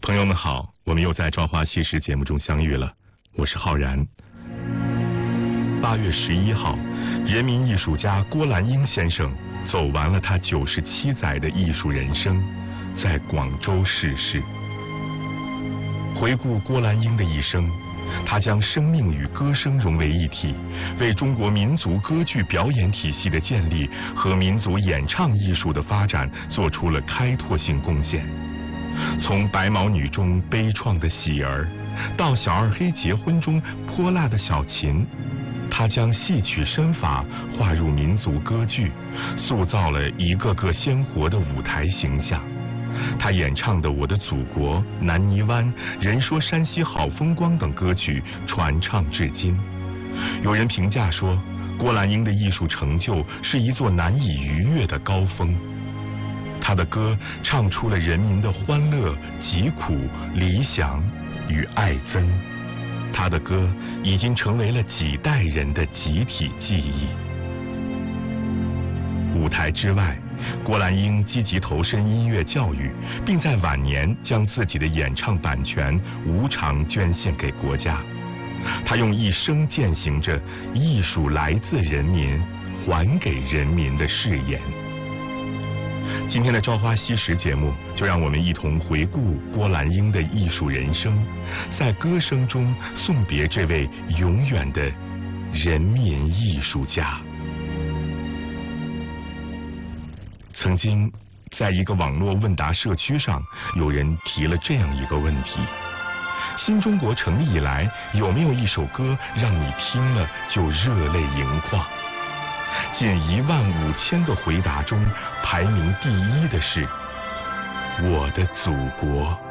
朋友们好，我们又在《朝花夕拾》节目中相遇了，我是浩然。8月11号，人民艺术家郭兰英先生走完了他97载的艺术人生，在广州逝世。回顾郭兰英的一生，他将生命与歌声融为一体，为中国民族歌剧表演体系的建立和民族演唱艺术的发展做出了开拓性贡献。从白毛女中悲怆的喜儿，到小二黑结婚中泼辣的小琴，他将戏曲身法划入民族歌剧，塑造了一个个鲜活的舞台形象。他演唱的《我的祖国》《南泥湾》《人说山西好风光》等歌曲传唱至今。有人评价说，郭兰英的艺术成就是一座难以逾越的高峰。他的歌唱出了人民的欢乐、疾苦、理想与爱憎。他的歌已经成为了几代人的集体记忆。舞台之外，郭兰英积极投身音乐教育，并在晚年将自己的演唱版权无偿捐献给国家。他用一生践行着艺术来自人民，还给人民的誓言。今天的《朝花夕拾》节目，就让我们一同回顾郭兰英的艺术人生，在歌声中送别这位永远的人民艺术家。曾经，在一个网络问答社区上，有人提了这样一个问题：新中国成立以来，有没有一首歌让你听了就热泪盈眶？近15000个回答中，排名第一的是《我的祖国》。